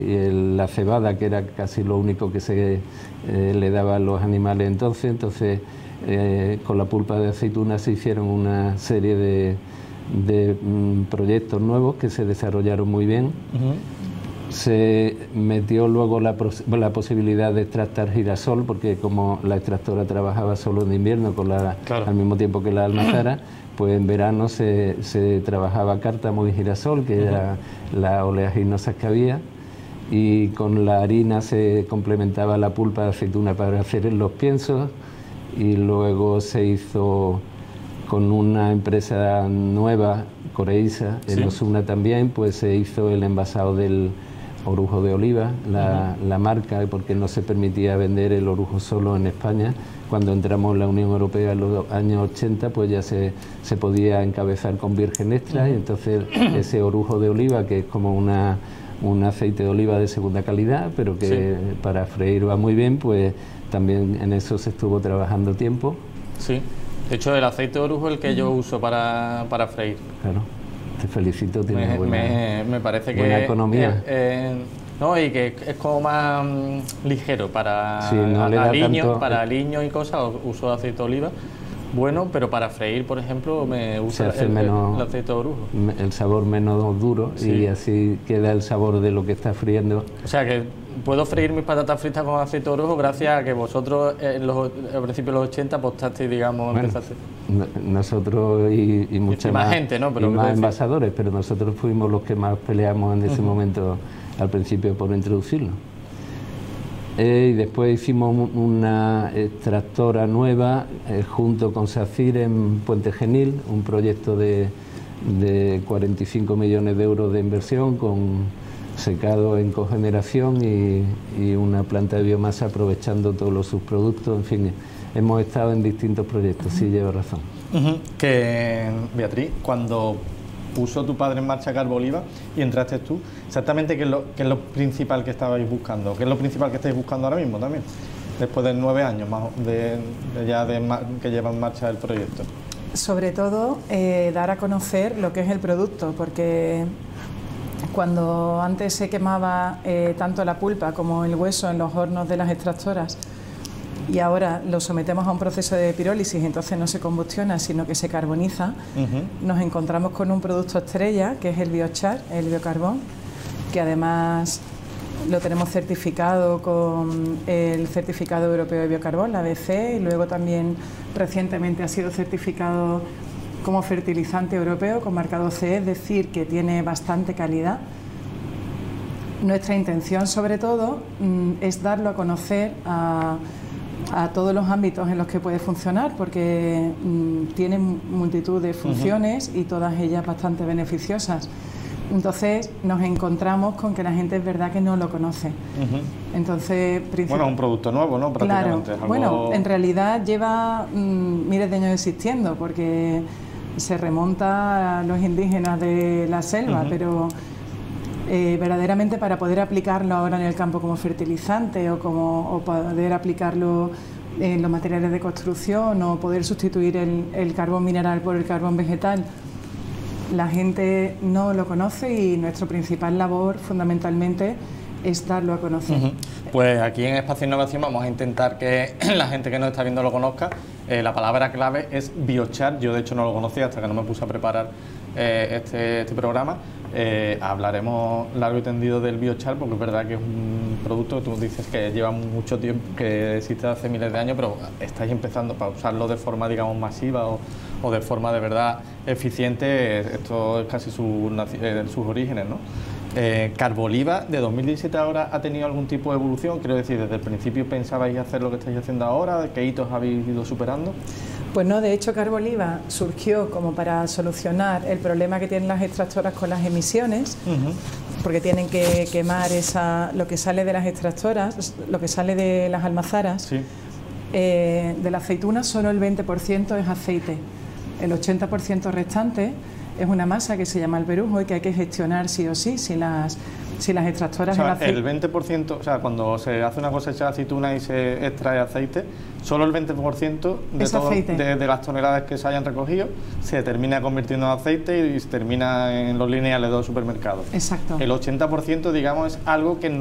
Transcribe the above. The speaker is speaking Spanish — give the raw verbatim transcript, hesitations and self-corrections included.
Y el, la cebada, que era casi lo único que se eh, le daba a los animales entonces, entonces eh, con la pulpa de aceituna se hicieron una serie de, de mm, proyectos nuevos que se desarrollaron muy bien. Uh-huh. Se metió luego la, la posibilidad de extractar girasol, porque como la extractora trabajaba solo en invierno con la, claro. al mismo tiempo que la almazara, pues en verano se, se trabajaba cártamo y girasol, que uh-huh. era la oleaginosa que había, y con la harina se complementaba la pulpa de aceituna para hacer los piensos, y luego se hizo con una empresa nueva, Coreisa, en ¿sí? Osuna también, pues se hizo el envasado del orujo de oliva, la, uh-huh. la marca, porque no se permitía vender el orujo solo en España. Cuando entramos en la Unión Europea en los años ochenta, pues ya se, se podía encabezar con virgen extra, uh-huh. y entonces ese orujo de oliva, que es como una, un aceite de oliva de segunda calidad, pero que sí. para freír va muy bien, pues también en eso se estuvo trabajando tiempo. Sí, de hecho el aceite de orujo es el que yo uso para, para freír. Claro. Te felicito, tiene me, buena, me, me parece buena que economía. Eh, eh, no, y que es como más mm, ligero para sí, no aliños, para aliños y cosas, uso aceite de oliva. Bueno, pero para freír, por ejemplo, me usa el, menos, el aceite de orujo. El sabor menos duro, sí. Y así queda el sabor de lo que está friendo. O sea que puedo freír mis patatas fritas con aceite de orujo gracias a que vosotros en los, al principio de los ochenta apostasteis, digamos, bueno, empezaste. Nosotros y, y mucha y más, más gente, ¿no? Pero y más envasadores, pero nosotros fuimos los que más peleamos en ese uh-huh. momento al principio por introducirlo. Eh, y después hicimos una extractora nueva eh, junto con SACIR en Puente Genil, un proyecto de, de cuarenta y cinco millones de euros de inversión con secado en cogeneración y, y una planta de biomasa aprovechando todos los subproductos. En fin, hemos estado en distintos proyectos, uh-huh. sí, lleva razón. Uh-huh. Que, Beatriz, cuando puso tu padre en marcha Carboliva y entraste tú, exactamente qué es lo, qué es lo principal que estabais buscando, qué es lo principal que estáis buscando ahora mismo también, después de nueve años más de, de ya de, que lleva en marcha el proyecto. Sobre todo eh, dar a conocer lo que es el producto, porque cuando antes se quemaba eh, tanto la pulpa como el hueso en los hornos de las extractoras y ahora lo sometemos a un proceso de pirólisis, entonces no se combustiona sino que se carboniza, uh-huh. nos encontramos con un producto estrella que es el biochar, el biocarbón, que además lo tenemos certificado con el certificado europeo de biocarbón, la B C, y luego también recientemente ha sido certificado como fertilizante europeo con marcado C E, es decir, que tiene bastante calidad. Nuestra intención sobre todo es darlo a conocer a a todos los ámbitos en los que puede funcionar, porque mmm, tiene multitud de funciones uh-huh. y todas ellas bastante beneficiosas. Entonces nos encontramos con que la gente es verdad que no lo conoce. Uh-huh. Entonces, bueno, es un producto nuevo, ¿no? Prácticamente. Claro, algo... bueno, en realidad lleva mmm, miles de años existiendo, porque se remonta a los indígenas de la selva, uh-huh. pero Eh, verdaderamente para poder aplicarlo ahora en el campo como fertilizante o, como, o poder aplicarlo en los materiales de construcción o poder sustituir el, el carbón mineral por el carbón vegetal, la gente no lo conoce y nuestra principal labor fundamentalmente es darlo a conocer. Uh-huh. Pues aquí en Espacio Innovación vamos a intentar que la gente que nos está viendo lo conozca. Eh, la palabra clave es biochar. Yo de hecho no lo conocía hasta que no me puse a preparar eh, este, este programa. Eh, hablaremos largo y tendido del biochar porque es verdad que es un producto que tú dices que lleva mucho tiempo, que existe hace miles de años, pero estáis empezando para usarlo de forma, digamos, masiva o, o de forma de verdad eficiente. Esto es casi su, eh, sus orígenes, ¿no? Eh, Carboliva de dos mil diecisiete ahora ha tenido algún tipo de evolución, quiero decir, desde el principio pensabais hacer lo que estáis haciendo ahora, ¿qué hitos habéis ido superando? Pues no, de hecho Carboliva surgió como para solucionar el problema que tienen las extractoras con las emisiones, uh-huh. porque tienen que quemar esa, lo que sale de las extractoras, lo que sale de las almazaras. Sí. Eh, de la aceituna solo el veinte por ciento es aceite, el ochenta por ciento restante es una masa que se llama alberujo y que hay que gestionar sí o sí. Si las Si las extractoras... O sea, el, aceite... el veinte por ciento, o sea, cuando se hace una cosecha de aceituna y se extrae aceite, solo el veinte por ciento de, todo, de, de las toneladas que se hayan recogido se termina convirtiendo en aceite y se termina en los lineales de los supermercados. Exacto. El ochenta por ciento, digamos, es algo que